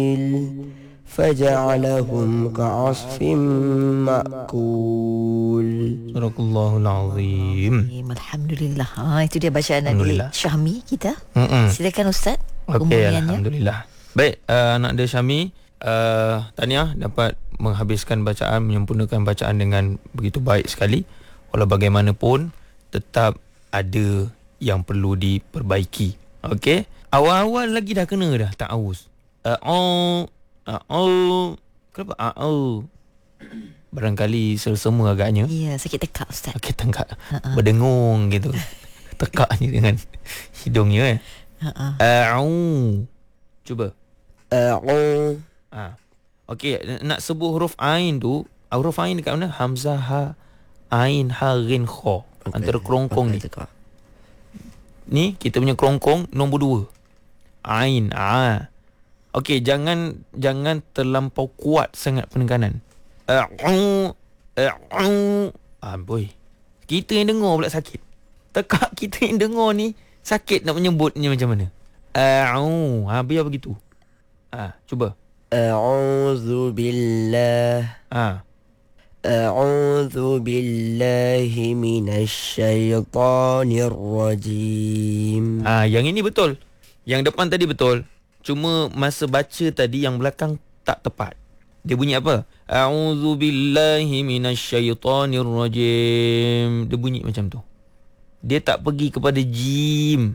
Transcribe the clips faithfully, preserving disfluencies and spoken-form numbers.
فجعلهم كعصف مأكول. Sadaqallahul Azim. Alhamdulillah. Ha, itu dia bacaan adik Syahmi kita. Mm-mm. Silakan Ustaz. Okey, alhamdulillah. Baik, uh, anak dia Syahmi, uh, tahniah dapat menghabiskan bacaan, menyempurnakan bacaan dengan begitu baik sekali. Walau bagaimanapun tetap ada yang perlu diperbaiki. Okey. Awal-awal lagi dah kena dah ta'awuz. A'u a'u kenapa a'u? Barangkali semua agaknya. Ya, sakit tekak Ustaz. Sakit tekak. Uh-uh. Berdengung gitu. Tekaknya dengan hidungnya eh. Uh-uh. A'u. Cuba. A'u. Ah. Okey, nak sebut huruf ain tu, huruf ain dekat mana? Hamzah, ha, ain, ha, ghin, kha. Okay. Antara kerongkong okay, ni. Tekak. Ni kita punya kerongkong nombor dua. Ain, a. Okey, jangan jangan terlampau kuat sangat penekanan. A'u, a'u. Ah, boy. Kita yang dengar pula sakit. Tekak kita yang dengar ni sakit nak menyebutnya macam mana? A'u. Ha, biar begitu. Ah, cuba. A'udzu billah. Ah. A'udzu billahi minasyaitonir rajim. Ah, yang ini betul. Yang depan tadi betul. Cuma masa baca tadi yang belakang tak tepat. Dia bunyi apa? A'udzu billahi minasyaitonir rajim. Dia bunyi macam tu. Dia tak pergi kepada jim.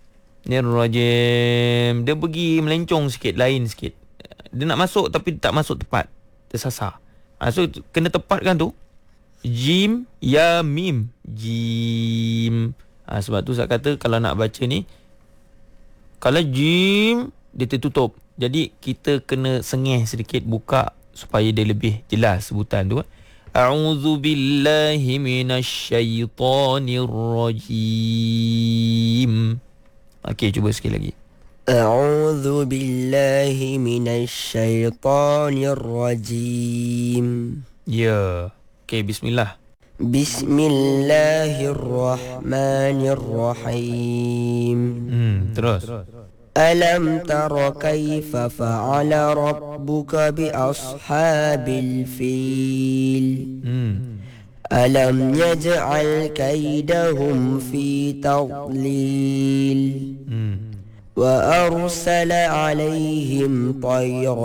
Nirrajim. Dia pergi melencong sikit, lain sikit. Dia nak masuk tapi tak masuk tepat. Tersasar. Ha, so kena tepatkan tu. Jim, ya, mim. Jim. Ha, sebab tu saya kata kalau nak baca ni, kalau jim, dia tertutup. Jadi kita kena sengih sedikit, buka supaya dia lebih jelas sebutan tu. A'udzu billahi minasyaitonir rajim. Okey, cuba sekali lagi. A'udzu billahi minasyaitonir rajim. Ya. Okey, bismillah. Bismillahirrahmanirrahim. Hmm, terus. Alam tara kaifa fa'ala rabbuka bi ashabil fil. Hmm. Alam yaj'al kaidahum fi tadlil. Hmm. وأرسل عليهم طيرا